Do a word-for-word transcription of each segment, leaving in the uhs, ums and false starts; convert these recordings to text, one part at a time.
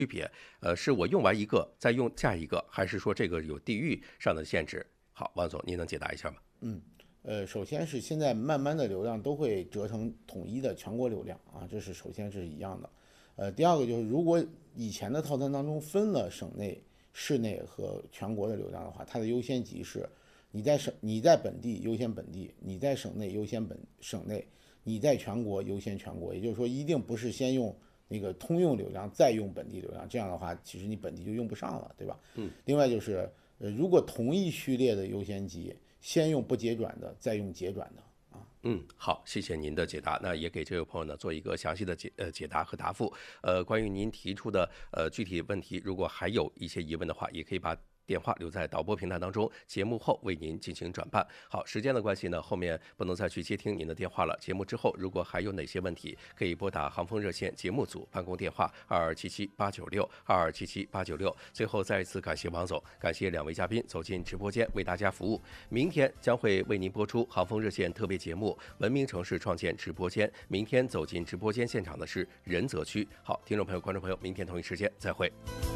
别？呃，是我用完一个再用下一个，还是说这个有地域上的限制？好，王总，您能解答一下吗？ 嗯，呃，首先是现在慢慢的流量都会折成统一的全国流量啊，这是首先是一样的。呃，第二个就是如果以前的套餐当中分了省内、市内和全国的流量的话，它的优先级是你在省你在本地优先本地，你在省内优先本省内，你在全国优先全国。也就是说，一定不是先用那个通用流量再用本地流量，这样的话其实你本地就用不上了，对吧？ 嗯。 另外就是呃，如果同一序列的优先级，先用不结转的，再用结转的。 嗯，好，谢谢您的解答。那也给这位朋友呢做一个详细的解呃解答和答复。呃，关于您提出的呃具体问题，如果还有一些疑问的话，也可以把电话留在导播平台当中，节目后为您进行转办。好，时间的关系呢，后面不能再去接听您的电话了。节目之后，如果还有哪些问题，可以拨打航风热线节目组办公电话二二七七八九六二二七七八九六。最后再一次感谢王总，感谢两位嘉宾走进直播间为大家服务。明天将会为您播出航风热线特别节目《文明城市创建直播间》。明天走进直播间现场的是仁泽区。好，听众朋友、观众朋友，明天同一时间再会。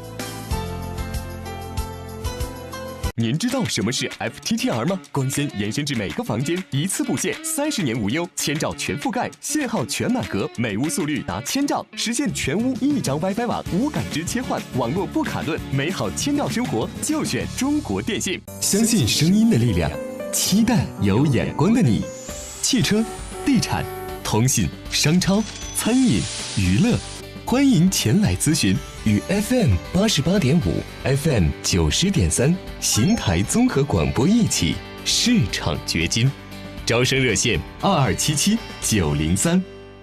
您知道什么是 F T T R 吗？光纤延伸至每个房间，一次布线，三十年无忧，千兆全覆盖，信号全满格，每屋速率达千兆，实现全屋一张 WiFi 网，无感知切换，网络不卡顿，美好千兆生活就选中国电信。相信声音的力量，期待有眼光的你。汽车、地产、通信、商超、餐饮、娱乐，欢迎前来咨询。与 F M 八十八点五、F M 九十点三邢台综合广播一起市场掘金，招生热线二二七七九零三。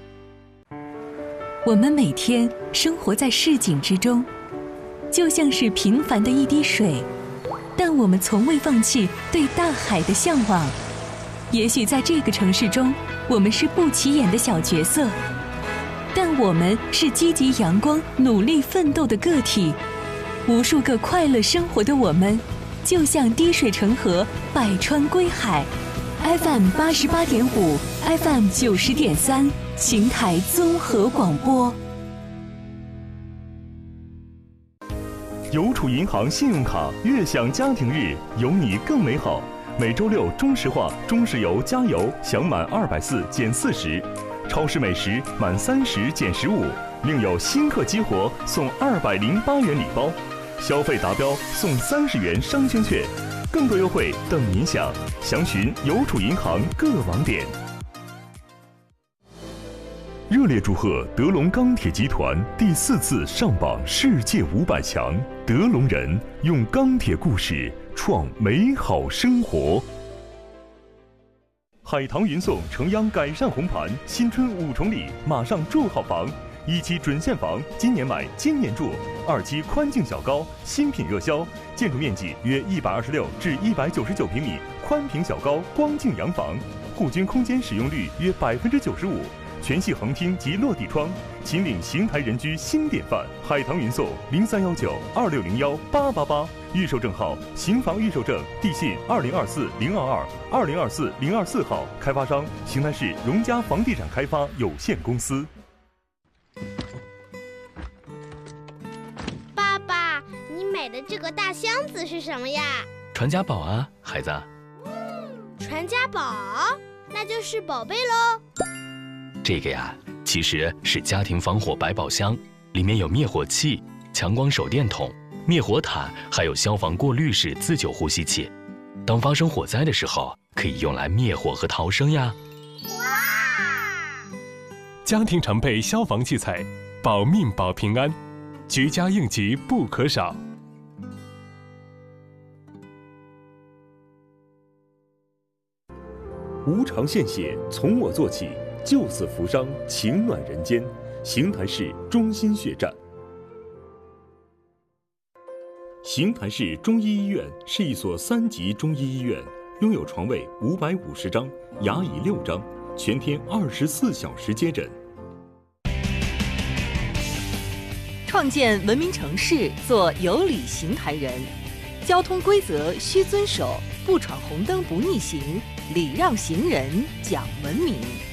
我们每天生活在市井之中，就像是平凡的一滴水，但我们从未放弃对大海的向往。也许在这个城市中，我们是不起眼的小角色，但我们是积极阳光、努力奋斗的个体。无数个快乐生活的我们，就像滴水成河，百川归海。F M 八十八点五 ，F M 九十点三，邢台综合广播。 邮储银行信用卡悦享家庭日，有你更美好。每周六中石化、中石油加油享满二百四减四十。超市美食满三十减十五，另有新客激活送二百零八元礼包，消费达标送三十元商圈券，更多优惠等您享。详询邮储银行各网点。热烈祝贺德龙钢铁集团第四次上榜世界五百强，德龙人用钢铁故事创美好生活。海棠云颂城央改善红盘，新春五重礼，马上住好房。一期准现房，今年买今年住；二期宽净小高，新品热销，建筑面积约一百二十六至一百九十九平米，宽平小高光净洋房，户均空间使用率约百分之九十五，全系横厅及落地窗，秦岭邢台人居新典范。海棠云颂零三幺九二六零幺八八八，预售证号邢房预售证，地信二零二四零二二二零二四零二四号，开发商邢台市荣家房地产开发有限公司。 爸爸，你买的这个大箱子是什么呀？ 传家宝啊，孩子。 传家宝，那就是宝贝喽。 这个呀，其实是家庭防火百宝箱，里面有灭火器、强光手电筒、灭火毯，还有消防过滤式自救呼吸器。当发生火灾的时候，可以用来灭火和逃生呀。 哇！ 家庭常备消防器材，保命保平安，居家应急不可少。 无偿献血，从我做起，救死扶伤，情暖人间。邢台市中心血站。邢台市中医医院是一所三级中医医院，拥有床位五百五十张，牙椅六张，全天二十四小时接诊。 创建文明城市，做有礼邢台人，交通规则需遵守，不闯红灯不逆行，礼让行人，讲文明。